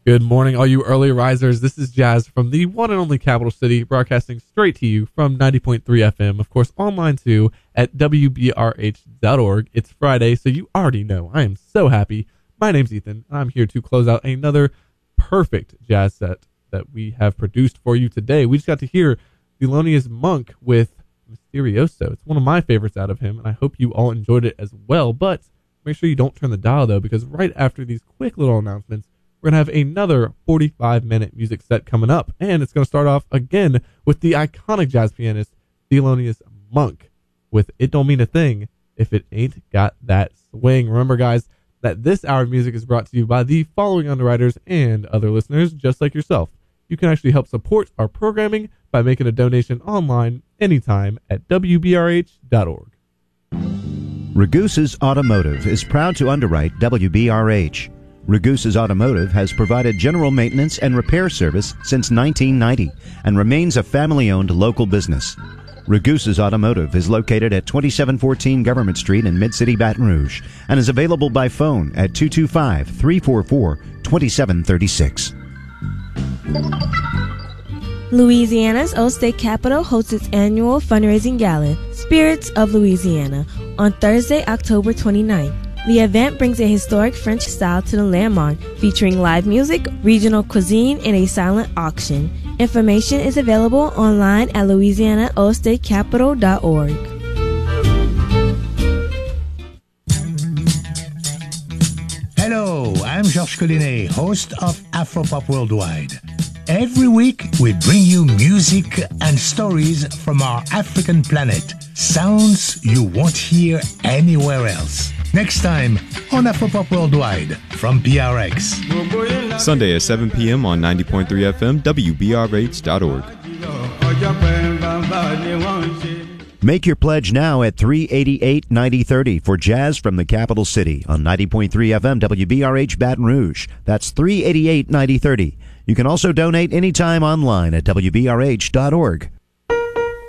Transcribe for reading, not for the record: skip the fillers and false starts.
Good morning, all you early risers. This is Jazz from the one and only capital city, broadcasting straight to you from 90.3 FM. Of course, online too at WBRH.org. It's Friday, so you already know I am so happy. My name's Ethan, and I'm here to close out another perfect jazz set that we have produced for you today. We just got to hear Thelonious Monk with Mysterioso. It's one of my favorites out of him, and I hope you all enjoyed it as well. But make sure you don't turn the dial, though, because right after these quick little announcements, we're going to have another 45-minute music set coming up, and it's going to start off again with the iconic jazz pianist Thelonious Monk with It Don't Mean a Thing If It Ain't Got That Swing. Remember, guys, that this hour of music is brought to you by the following underwriters and other listeners just like yourself. You can actually help support our programming by making a donation online anytime at WBRH.org. Ragusa's Automotive is proud to underwrite WBRH. Ragusa's Automotive has provided general maintenance and repair service since 1990 and remains a family-owned local business. Ragusa's Automotive is located at 2714 Government Street in Mid-City Baton Rouge and is available by phone at 225-344-2736. Louisiana's Old State Capitol hosts its annual fundraising gala, Spirits of Louisiana, on Thursday, October 29th. The event brings a historic French style to the landmark, featuring live music, regional cuisine, and a silent auction. Information is available online at louisianaoldstatecapital.org. Hello, I'm Georges Collinet, host of Afropop Worldwide. Every week, we bring you music and stories from our African planet. Sounds you won't hear anywhere else. Next time on Afropop Worldwide from PRX. Sunday at 7 p.m. on 90.3 FM, WBRH.org. Make your pledge now at 388-9030 for Jazz from the Capital City on 90.3 FM, WBRH Baton Rouge. That's 388-9030. You can also donate anytime online at WBRH.org.